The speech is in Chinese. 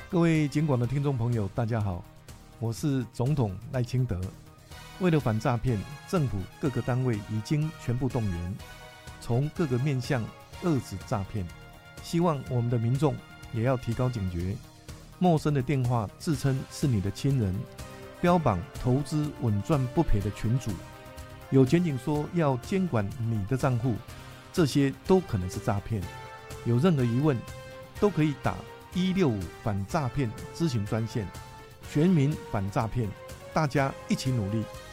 各位警广的听众朋友，大家好，我是总统赖清德。为了反诈骗，政府各个单位已经全部动员，从各个面向遏止诈骗。希望我们的民众也要提高警觉，陌生的电话自称是你的亲人，标榜投资稳赚不赔的群组，有检警说要监管你的账户，这些都可能是诈骗。有任何疑问，都可以打165反诈骗咨询专线，全民反诈骗，大家一起努力。